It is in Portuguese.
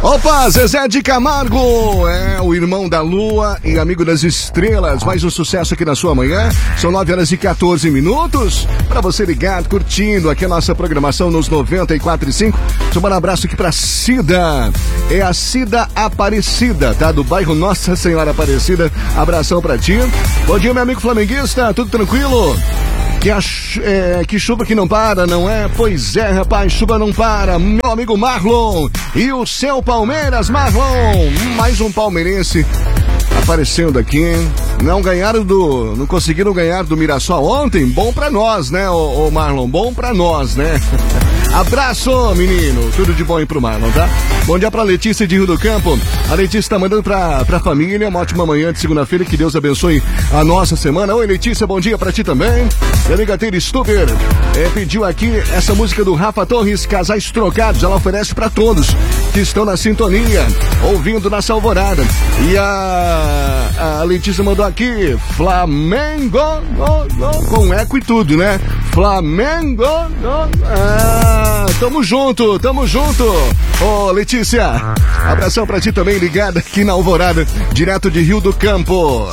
Opa, Zezé de Camargo, é o irmão da lua e amigo das estrelas. Mais um sucesso aqui na sua manhã. São 9h14. Pra você ligado, curtindo aqui a nossa programação nos 94.5. Deixa eu mandar um abraço aqui pra Cida. É a Cida Aparecida, tá? Do bairro Nossa Senhora Aparecida. Abração pra ti. Bom dia, meu amigo flamenguista. Tudo tranquilo? Que chuva que não para, não é? Pois é, rapaz, chuva não para. Meu amigo Marlon e o seu Palmeiras, Marlon. Mais um palmeirense aparecendo aqui. Não conseguiram ganhar do Mirassol ontem. Bom pra nós, né, ô Marlon? Bom pra nós, né? Abraço, menino. Tudo de bom aí pro Marlon, tá? Bom dia pra Letícia de Rio do Campo. A Letícia tá mandando pra família uma ótima manhã de segunda-feira. Que Deus abençoe a nossa semana. Oi, Letícia, bom dia pra ti também. Minha amiga Teira Stuber pediu aqui essa música do Rafa Torres, Casais Trocados. Ela oferece pra todos que estão na sintonia, ouvindo na Alvorada. E a Letícia mandou aqui Flamengo, com eco e tudo, né? Flamengo, tamo junto. Ô, Letícia, abração pra ti também, ligada aqui na Alvorada, direto de Rio do Campo.